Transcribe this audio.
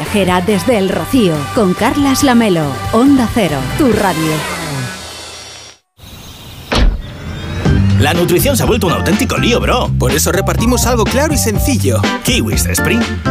viajera desde El Rocío, con Carlas Lamelo. Onda Cero, tu radio. La nutrición se ha vuelto un auténtico lío, bro. Por eso repartimos algo claro y sencillo. Kiwis de Spring.